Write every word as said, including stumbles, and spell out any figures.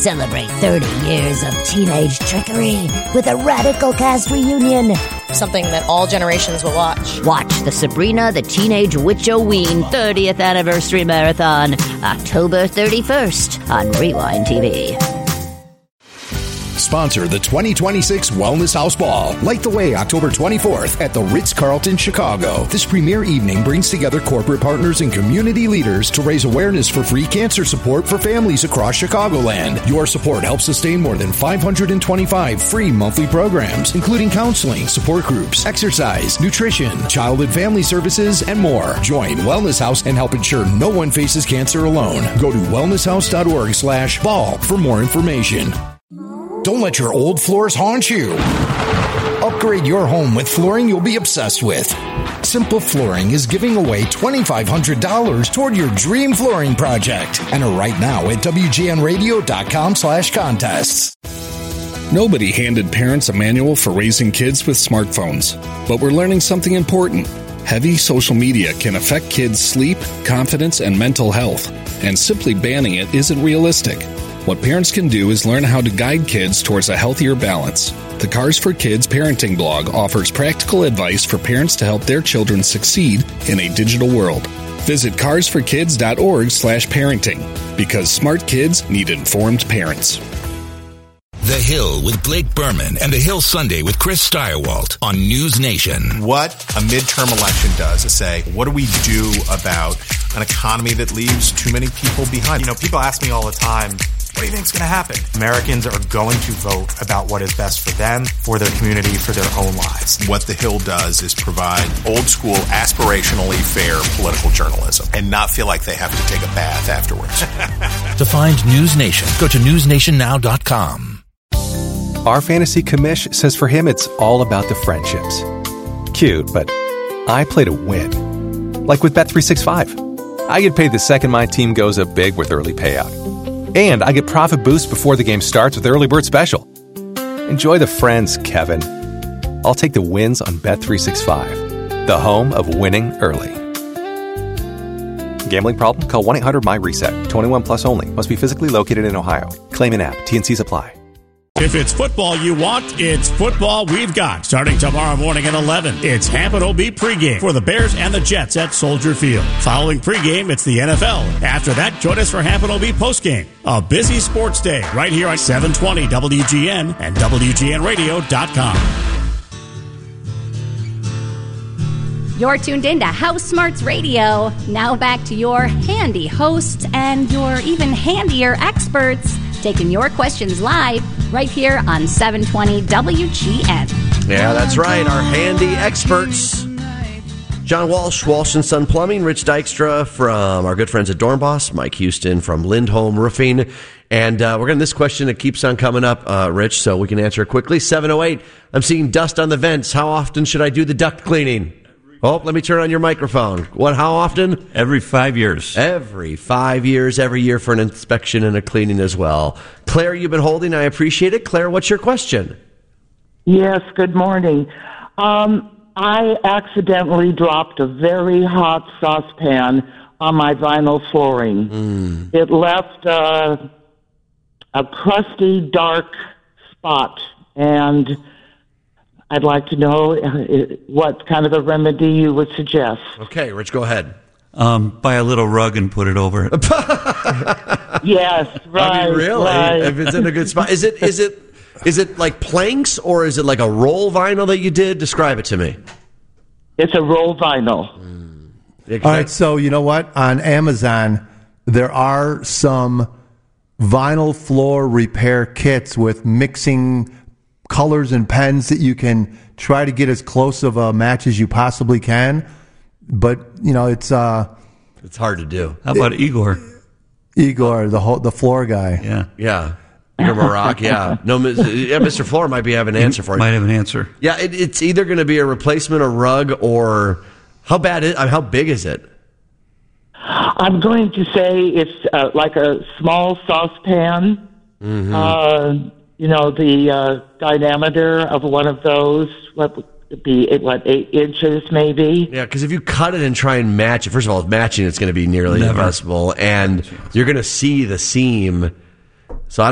Celebrate thirty years of teenage trickery with a radical cast reunion. Something that all generations will watch. Watch the Sabrina the Teenage Witch-O-Ween thirtieth Anniversary Marathon, October thirty-first on Rewind T V. Sponsor the twenty twenty-six Wellness House Ball. Light the way October twenty-fourth at the Ritz-Carlton, Chicago. This premier evening brings together corporate partners and community leaders to raise awareness for free cancer support for families across Chicagoland. Your support helps sustain more than five hundred twenty-five free monthly programs, including counseling, support groups, exercise, nutrition, child and family services, and more. Join Wellness House and help ensure no one faces cancer alone. Go to wellnesshouse.org slash ball for more information. Don't let your old floors haunt you. Upgrade your home with flooring you'll be obsessed with. Simple Flooring is giving away twenty-five hundred dollars toward your dream flooring project. Enter right now at W G N radio dot com slash contests. Nobody handed parents a manual for raising kids with smartphones, but we're learning something important. Heavy social media can affect kids' sleep, confidence, and mental health, and simply banning it isn't realistic. What parents can do is learn how to guide kids towards a healthier balance. The Cars for Kids parenting blog offers practical advice for parents to help their children succeed in a digital world. Visit cars for kids dot org slash parenting, because smart kids need informed parents. The Hill with Blake Berman and The Hill Sunday with Chris Steyerwalt on News Nation. What a midterm election does is say, what do we do about an economy that leaves too many people behind? You know, people ask me all the time, what do you think is going to happen? Americans are going to vote about what is best for them, for their community, for their own lives. What The Hill does is provide old school, aspirationally fair political journalism and not feel like they have to take a bath afterwards. To find News Nation, go to news nation now dot com. Our fantasy commish says for him it's all about the friendships. Cute, but I play to win. Like with Bet three sixty-five. I get paid the second my team goes up big with early payout. And I get profit boost before the game starts with Early Bird Special. Enjoy the friends, Kevin. I'll take the wins on Bet three sixty-five, the home of winning early. Gambling problem? Call one eight hundred M Y reset. twenty-one plus only. Must be physically located in Ohio. Claim in app. T and C's apply. If it's football you want, it's football we've got. Starting tomorrow morning at eleven, it's Hampton O B pregame for the Bears and the Jets at Soldier Field. Following pregame, it's the N F L. After that, join us for Hampton O B postgame. A busy sports day right here on seven twenty W G N and W G N radio dot com. You're tuned in to House Smarts Radio. Now back to your handy hosts and your even handier experts taking your questions live right here on seven twenty W G N. Yeah, that's right. Our handy experts. John Walsh, Walsh and Son Plumbing, Rich Dykstra from our good friends at Dornbos, Mike Houston from Lindholm Roofing. And uh, we're getting this question that keeps on coming up, uh, Rich, so we can answer it quickly. seven oh eight, I'm seeing dust on the vents. How often should I do the duct cleaning? Oh, let me turn on your microphone. What, how often? Every five years. Every five years, every year for an inspection and a cleaning as well. Claire, you've been holding. I appreciate it. Claire, what's your question? Yes, good morning. Um, I accidentally dropped a very hot saucepan on my vinyl flooring. Mm. It left uh, a crusty, dark spot, and I'd like to know what kind of a remedy you would suggest. Okay, Rich, go ahead. Um, buy a little rug and put it over it. Yes, right. I mean, really? Right. If it's in a good spot. Is it, is it, is it like planks or is it like a roll vinyl that you did? Describe it to me. It's a roll vinyl. Mm. Yeah, All right, so you know what? On Amazon, there are some vinyl floor repair kits with mixing colors and pens that you can try to get as close of a match as you possibly can. But, you know, it's uh, it's hard to do. How about it, Igor? Igor, the whole, the floor guy. Yeah. Yeah. Igor Marak, yeah. No, yeah, Mister Floor might be having an answer for you. Might have an answer. Yeah, it, it's either going to be a replacement, a rug, or how bad is, how big is it? I'm going to say it's uh, like a small saucepan. Mm-hmm. Uh, you know, the uh, diameter of one of those, what would it be, what, eight inches maybe? Yeah, because if you cut it and try and match it, first of all, matching it's going to be nearly Never. impossible, and you're going to see the seam